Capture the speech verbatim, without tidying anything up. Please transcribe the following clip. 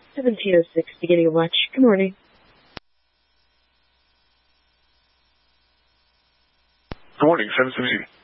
seventeen oh six, beginning of watch. Good morning. Good morning, seven seventeen.